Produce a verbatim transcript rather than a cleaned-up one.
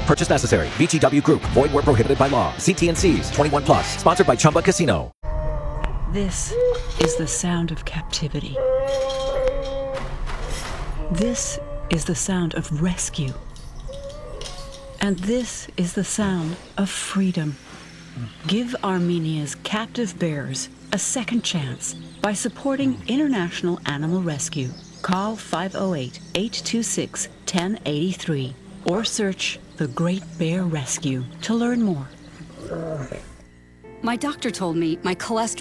purchase necessary. V G W Group. Void where prohibited by law. See T N Cs. twenty-one plus. Sponsored by Chumba Casino. This is the sound of captivity. This is the sound of rescue. And this is the sound of freedom. Give Armenia's captive bears a second chance by supporting International Animal Rescue. Call five oh eight, eight two six, one oh eight three or search The Great Bear Rescue to learn more. My doctor told me my cholesterol